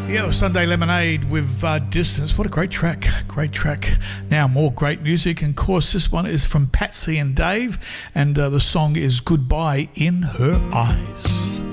Yeah, Sunday Lemonade with Distance. What a great track. Great track. Now, more great music. And, of course, this one is from Patsy and Dave. And the song is Goodbye in Her Eyes.